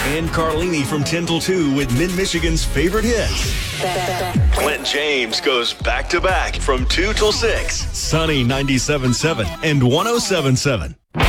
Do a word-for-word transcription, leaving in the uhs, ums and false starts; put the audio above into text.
And Carlini from ten till two with Mid-Michigan's favorite hits. Clint James goes back-to-back from two till six. Sunny ninety-seven point seven and one oh seven point seven.